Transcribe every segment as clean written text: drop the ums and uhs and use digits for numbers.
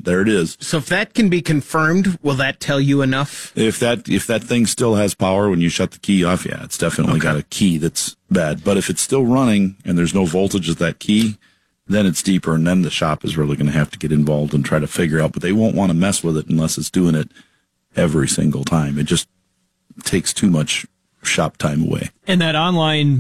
there it is. So if that can be confirmed, will that tell you enough? If that thing still has power when you shut the key off, yeah, it's definitely got a key that's bad. But if it's still running and there's no voltage at that key, then it's deeper, and then the shop is really going to have to get involved and try to figure out. But they won't want to mess with it unless it's doing it every single time. It just takes too much shop time away. And that online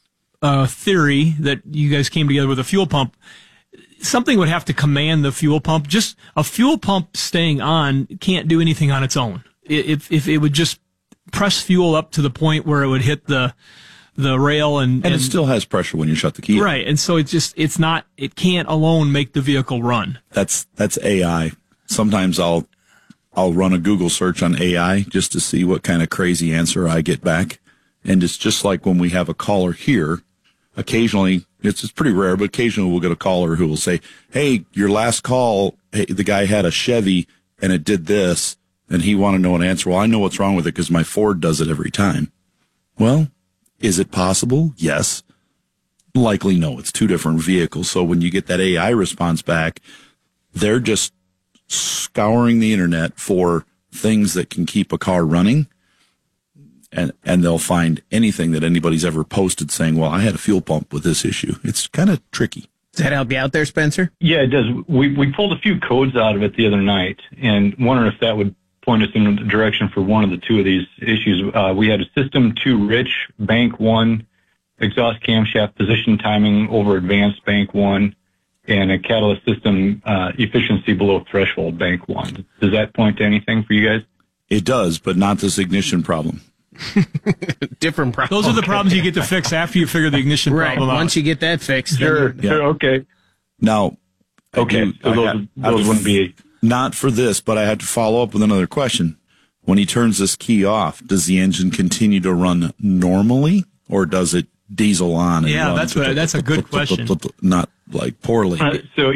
theory that you guys came together with a fuel pump, something would have to command the fuel pump. Just a fuel pump staying on can't do anything on its own. If it would just press fuel up to the point where it would hit the rail and it still has pressure when you shut the key. Right. And so it can't alone make the vehicle run. That's AI. Sometimes I'll run a Google search on AI just to see what kind of crazy answer I get back. And it's just like when we have a caller here, occasionally, it's pretty rare, but occasionally we'll get a caller who will say, hey, your last call, hey, the guy had a Chevy and it did this, and he wanted to know an answer. Well, I know what's wrong with it because my Ford does it every time. Well, is it possible? Yes. Likely no. It's two different vehicles. So when you get that AI response back, they're just scouring the internet for things that can keep a car running, and they'll find anything that anybody's ever posted saying, well, I had a fuel pump with this issue. It's kind of tricky. Does that help you out there, Spencer? Yeah, it does. We pulled a few codes out of it the other night, and wondering if that would point us in the direction for one of the two of these issues. We had a system too rich, bank 1, exhaust camshaft position timing over advanced, bank 1, and a catalyst system efficiency below threshold, bank 1. Does that point to anything for you guys? It does, but not this ignition problem. Different problem. Those are the problems you get to fix after you figure the ignition problem out. Once you get that fixed. Sure. Okay. Now, okay. So those wouldn't be... Not for this, but I had to follow up with another question. When he turns this key off, does the engine continue to run normally, or does it diesel on? And yeah, that's a good question. Not like poorly. So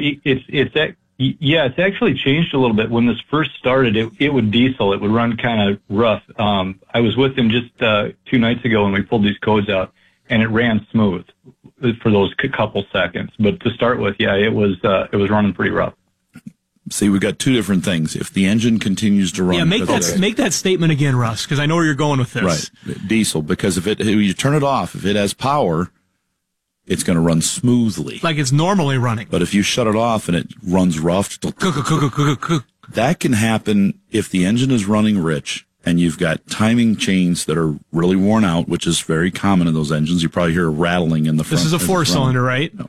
it's actually changed a little bit. When this first started, it would diesel. It would run kind of rough. I was with him just 2 nights ago when we pulled these codes out, and it ran smooth for those couple seconds. But to start with, yeah, it was running pretty rough. See, we got two different things. If the engine continues to run, make that statement again, Russ, because I know where you're going with this. Right, diesel. Because if you turn it off, if it has power, it's going to run smoothly, like it's normally running. But if you shut it off and it runs rough, that can happen if the engine is running rich and you've got timing chains that are really worn out, which is very common in those engines. You probably hear a rattling in the front. This is a 4-cylinder, right? No.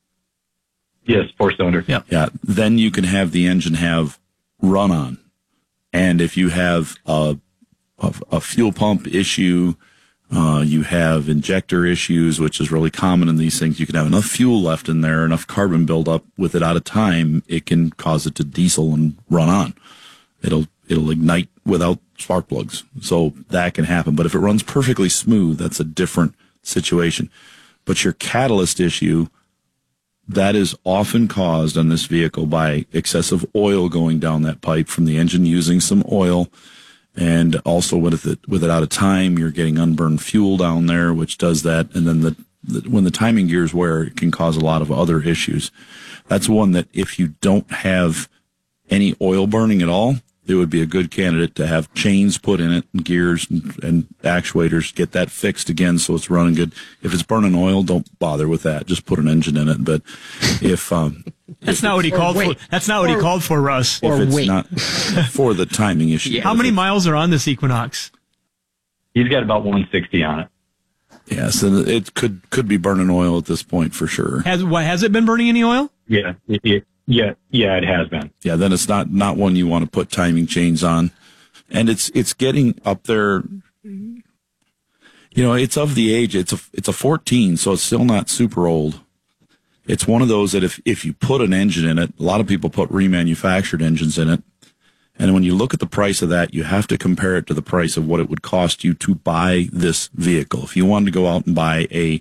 Yes, 4-cylinder. Yep. Yeah. Then you can have the engine have run on. And if you have a fuel pump issue, you have injector issues, which is really common in these things. You can have enough fuel left in there, enough carbon buildup with it out of time, it can cause it to diesel and run on. It'll ignite without spark plugs. So that can happen. But if it runs perfectly smooth, that's a different situation. But your catalyst issue, that is often caused on this vehicle by excessive oil going down that pipe from the engine using some oil. And also with it out of time, you're getting unburned fuel down there, which does that. And then when the timing gears wear, it can cause a lot of other issues. That's one that if you don't have any oil burning at all, it would be a good candidate to have chains put in it and gears and actuators, get that fixed again so it's running good. If it's burning oil, don't bother with that. Just put an engine in it. But if that's not what he called for. That's not what he called for, Russ. If it's not for the timing issue. Yeah. How many miles are on this Equinox? He's got about 160 on it. Yes, and it could be burning oil at this point for sure. Has it been burning any oil? Yeah. Yeah, it has been. Yeah, then it's not one you want to put timing chains on. And it's getting up there. You know, it's of the age. It's a 14, so it's still not super old. It's one of those that if you put an engine in it, a lot of people put remanufactured engines in it. And when you look at the price of that, you have to compare it to the price of what it would cost you to buy this vehicle. If you wanted to go out and buy a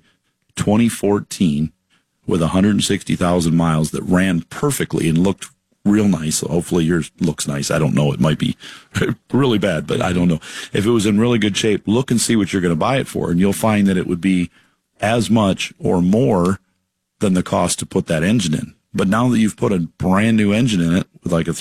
2014 with 160,000 miles that ran perfectly and looked real nice. Hopefully yours looks nice. I don't know. It might be really bad, but I don't know. If it was in really good shape, look and see what you're going to buy it for, and you'll find that it would be as much or more than the cost to put that engine in. But now that you've put a brand new engine in it with like a